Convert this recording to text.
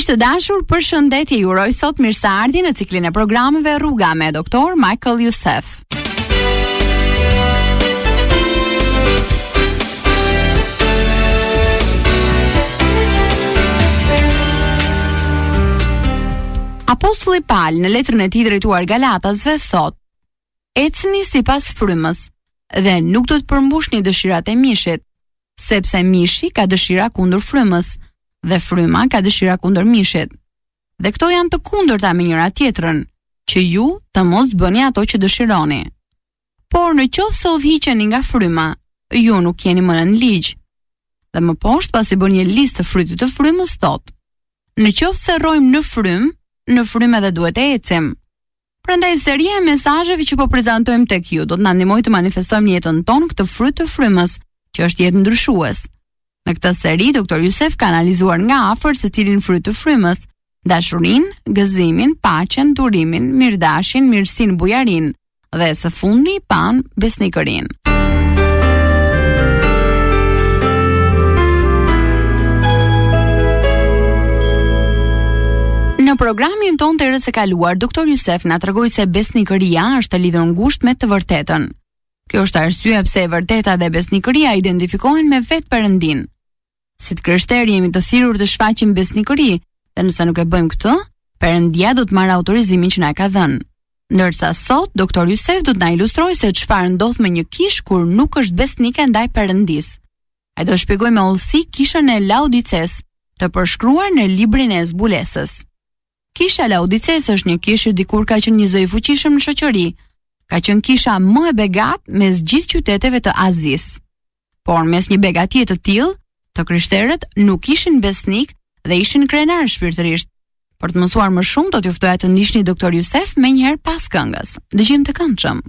Miq të dashur, përshëndetje, ju uroj sot mirëseardhje në ciklin e programeve Rruga me Doktor Michael Youssef. Apostulli Paul në letrën e tij drejtuar Galatasve thot: Ecni sipas frymës dhe nuk do të përmbushni dëshirat e mishit, sepse mishi ka dëshira kundër frymës dhe fryma ka dëshira kundër mishit. Dhe këto janë të kundërta me njëra tjetrën, që ju të mos bëni ato që dëshironi. Por në qoftë se udhhiqeni nga fryma, ju nuk jeni më në ligj. Dhe më poshtë, pasi bën një listë të frytit të frymës, thot: Në qoftë se rrojmë në frymë edhe duhet e ecim. Prandaj seria e mesazheve që po prezantojmë tek ju do të na ndihmojë të manifestojmë në jetën tonë këtë fryt të frymës, që është jetë ndryshues. Në këtë seri, Dr. Youssef ka analizuar nga afër se cilin fryt të frymës: dashurinë, gëzimin, paqen, durimin, mirdashin, mirësinë, bujarinë dhe së fundi pan besnikërinë. Në programin ton të erës së kaluar, Dr. Youssef na tregoi se besnikëria është lidhur ngushtë me të vërtetën. Kjo është arsyeja pse e vërteta dhe besnikëria identifikohen me vetë Perëndin. Si të krishterë jemi të thirrur të shfaqim besnikëri, dhe nëse nuk e bëjmë këtë, Perëndia do të marrë autorizimin që na ka dhënë. Ndërsa sot Dr. Youssef do të na ilustrojë se çfarë ndodh me një kishë kur nuk është besnike ndaj Perëndisë. Ai do të shpjegojë me hollësi kishën e Laodices, të përshkruar në librin e zbulesës. Kisha Laodices është një kishë dikur ka qenë një zë i fuqishëm në shoqëri. Ka qenë kisha më e begatë mes gjithë qyteteve të Azisë. Por mes një begatie të tillë, të krishterët nuk ishin besnik dhe ishin krenar shpirtërisht. Për të mësuar më shumë, do t'ju ftoj të ndiqni Dr. Youssef më njëherë pas këngës. Dëgjim të këndshëm.